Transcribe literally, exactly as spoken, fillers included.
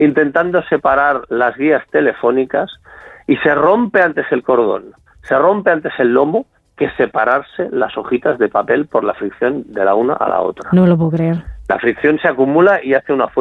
intentando separar las guías telefónicas y se rompe antes el cordón, se rompe antes el lomo que separarse las hojitas de papel por la fricción de la una a la otra. No lo puedo creer. La fricción se acumula y hace una fuerza